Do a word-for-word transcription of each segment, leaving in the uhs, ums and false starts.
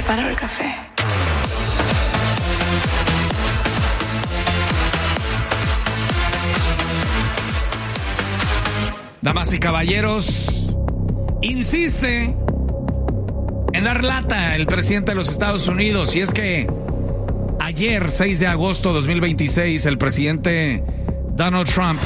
preparo el café. Damas y caballeros, insiste en dar lata el presidente de los Estados Unidos. Y es que ayer, seis de agosto de dos mil veintiséis, el presidente Donald Trump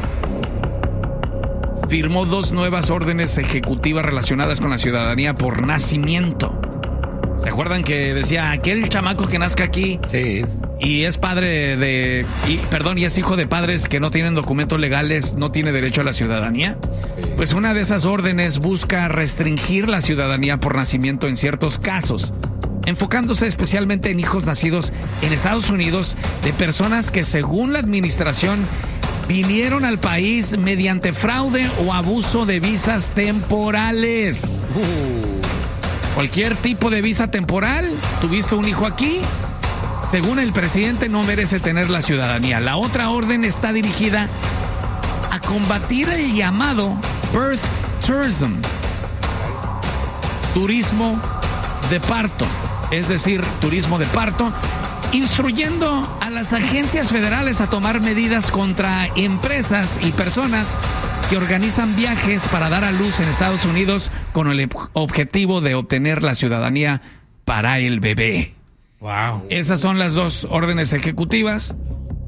firmó dos nuevas órdenes ejecutivas relacionadas con la ciudadanía por nacimiento. ¿Se acuerdan que decía aquel chamaco que nazca aquí? Sí. Y es padre de... Y, perdón, y es hijo de padres que no tienen documentos legales, no tiene derecho a la ciudadanía. Sí. Pues una de esas órdenes busca restringir la ciudadanía por nacimiento en ciertos casos, enfocándose especialmente en hijos nacidos en Estados Unidos de personas que, según la administración, vinieron al país mediante fraude o abuso de visas temporales. Uh. Cualquier tipo de visa temporal, tuviste un hijo aquí, según el presidente no merece tener la ciudadanía. La otra orden está dirigida a combatir el llamado birth tourism, turismo de parto, es decir, turismo de parto, instruyendo a las agencias federales a tomar medidas contra empresas y personas que organizan viajes para dar a luz en Estados Unidos con el objetivo de obtener la ciudadanía para el bebé. Wow. Esas son las dos órdenes ejecutivas.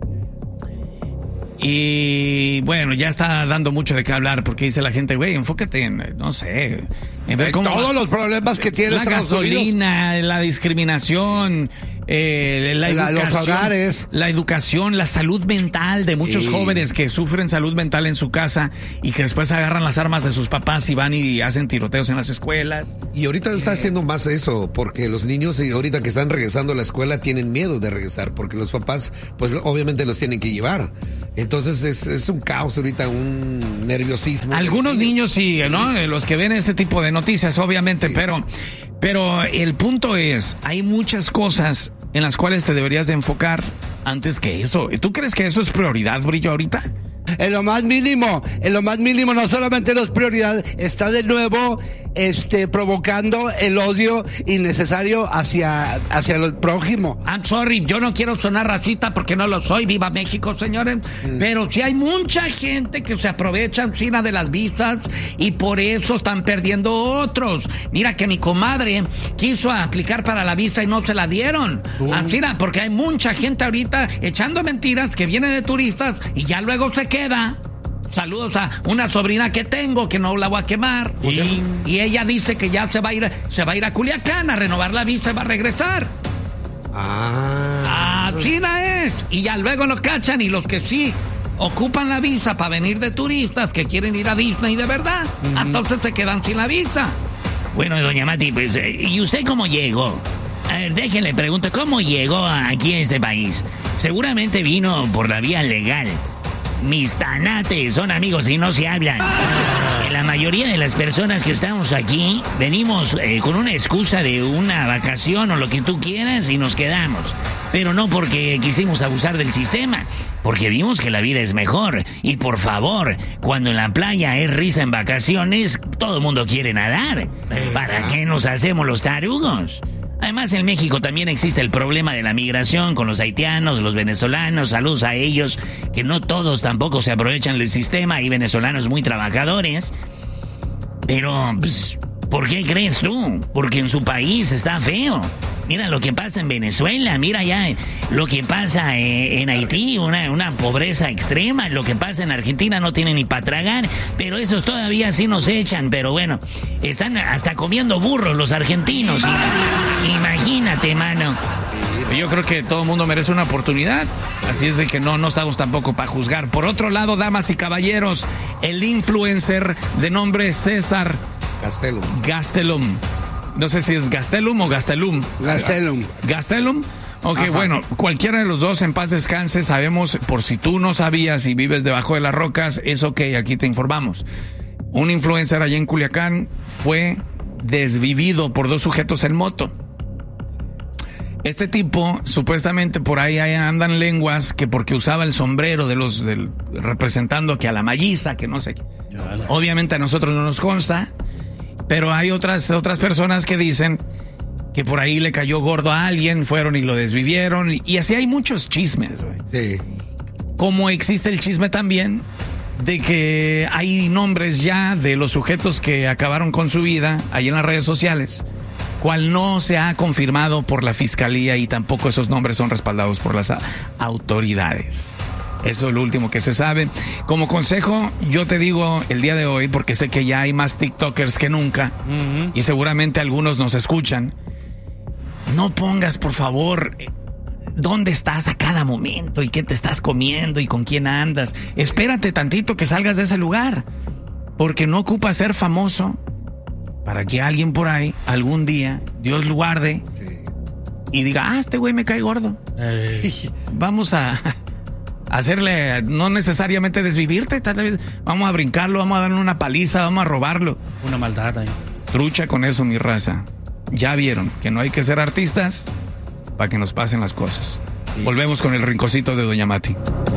Y bueno, ya está dando mucho de qué hablar porque dice la gente, güey, enfócate en, no sé, en ver cómo todos los problemas que tiene la gasolina, Unidos. La discriminación, eh, la, la educación, los hogares, la educación, la salud mental de muchos sí. jóvenes que sufren salud mental en su casa y que después agarran las armas de sus papás y van y hacen tiroteos en las escuelas. Y ahorita está haciendo más eso porque los niños ahorita que están regresando a la escuela tienen miedo de regresar porque los papás pues obviamente los tienen que llevar. Entonces es, es un caos ahorita, un nerviosismo. Algunos niños sí, ¿no? Los que ven ese tipo de noticias, obviamente, sí. pero, pero el punto es, hay muchas cosas en las cuales te deberías de enfocar antes que eso. ¿Tú crees que eso es prioridad, Brillo, ahorita? En lo más mínimo, en lo más mínimo, no solamente no es prioridad, está de nuevo este provocando el odio innecesario hacia, hacia el prójimo. I'm sorry, yo no quiero sonar racista porque no lo soy, viva México, señores, mm. pero sí hay mucha gente que se aprovecha encima de las vistas y por eso están perdiendo otros. Mira que mi comadre quiso aplicar para la visa y no se la dieron. Uh. Así, porque hay mucha gente ahorita echando mentiras que viene de turistas y ya luego se queda. Saludos a una sobrina que tengo que no la voy a quemar y, y ella dice que ya se va a ir se va a ir a Culiacán a renovar la visa y va a regresar. Ah. Así la es. Y ya luego los cachan y los que sí ocupan la visa para venir de turistas que quieren ir a Disney de verdad, mm. entonces se quedan sin la visa. Bueno, doña Mati, pues, ¿y usted cómo llegó? A ver, déjenle pregunto, ¿cómo llegó aquí a este país? Seguramente vino por la vía legal. Mis tanates son amigos y no se hablan. La mayoría de las personas que estamos aquí venimos eh, con una excusa de una vacación o lo que tú quieras y nos quedamos. Pero no porque quisimos abusar del sistema, porque vimos que la vida es mejor. Y por favor, cuando en la playa es risa en vacaciones, todo el mundo quiere nadar. ¿Para qué nos hacemos los tarugos? Además, en México también existe el problema de la migración con los haitianos, los venezolanos, saludos a ellos, que no todos tampoco se aprovechan del sistema, hay venezolanos muy trabajadores. Pero, pues, ¿por qué crees tú? Porque en su país está feo. Mira lo que pasa en Venezuela, mira ya lo que pasa eh, en Haití, una, una pobreza extrema, lo que pasa en Argentina no tienen ni para tragar, pero esos todavía sí nos echan, pero bueno, están hasta comiendo burros los argentinos, y, imagínate, mano. Yo creo que todo el mundo merece una oportunidad, así es de que no, no estamos tampoco para juzgar. Por otro lado, damas y caballeros, el influencer de nombre César Gastelum. Gastelum. No sé si es Gastelum o Gastelum. Gastelum. ¿Gastelum? Ok, ajá. Bueno, cualquiera de los dos en paz descanse. Sabemos, por si tú no sabías y vives debajo de las rocas, es ok, aquí te informamos. Un influencer allá en Culiacán fue desvivido por dos sujetos en moto. Este tipo, supuestamente por ahí andan lenguas que porque usaba el sombrero de los del, representando que a la malliza, que no sé qué. Obviamente a nosotros no nos consta. Pero hay otras, otras personas que dicen que por ahí le cayó gordo a alguien, fueron y lo desvivieron, y, y así hay muchos chismes, güey. Sí. Como existe el chisme también de que hay nombres ya de los sujetos que acabaron con su vida ahí en las redes sociales, cual no se ha confirmado por la fiscalía y tampoco esos nombres son respaldados por las a- autoridades. Eso es lo último que se sabe. Como consejo, yo te digo el día de hoy, porque sé que ya hay más TikTokers que nunca, uh-huh. y seguramente algunos nos escuchan, no pongas, por favor, dónde estás a cada momento y qué te estás comiendo y con quién andas. Espérate tantito que salgas de ese lugar, porque no ocupa ser famoso para que alguien por ahí, algún día, Dios lo guarde, sí. y diga, ah, este güey me cae gordo. Ey. Vamos a hacerle, no necesariamente desvivirte, tal vez, vamos a brincarlo, vamos a darle una paliza, vamos a robarlo. Una maldad ahí. Trucha con eso, mi raza. Ya vieron que no hay que ser artistas para que nos pasen las cosas. Sí. Volvemos con el rinconcito de Doña Mati.